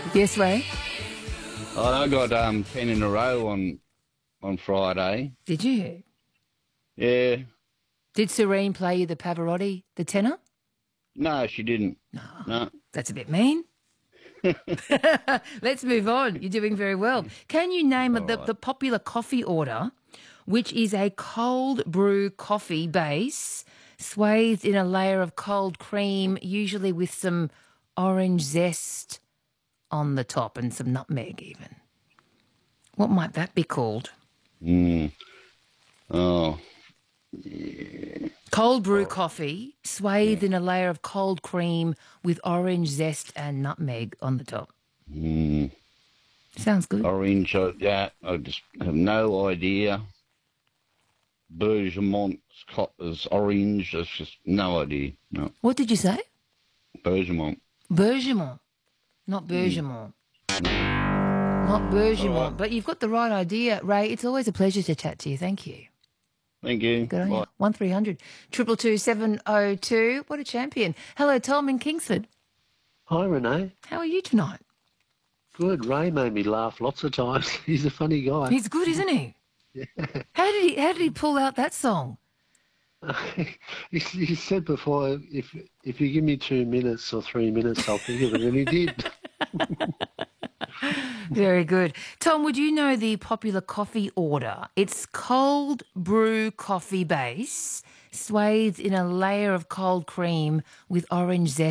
Yes, Ray? I got 10 in a row on Friday. Did you? Yeah. Did Serene play you the Pavarotti, the tenor? No, she didn't. No. That's a bit mean. Let's move on. You're doing very well. Can you name the popular coffee order, which is a cold brew coffee base swathed in a layer of cold cream, usually with some orange zest on the top and some nutmeg even? What might that be called? Oh, Cold brew coffee swathed in a layer of cold cream with orange zest and nutmeg on the top. Sounds good. orange. I just have no idea. Bergamot is orange. That's just no idea. No. What did you say? Bergamot. Bergamot, not Bergamot. Not Bergamot, but you've got the right idea, Ray. It's always a pleasure to chat to you. Thank you. Thank you. Good on Bye. you. 1300 222 702. What a champion. Hello, Tom in Kingsford. Hi, Renee. How are you tonight? Good. Ray made me laugh lots of times. He's a funny guy. He's good, isn't he? Yeah. How did he pull out that song? He said before, if you give me 2 minutes or 3 minutes, I'll think of it, and he did. Very good. Tom, would you know the popular coffee order? It's cold brew coffee base swathed in a layer of cold cream with orange zest.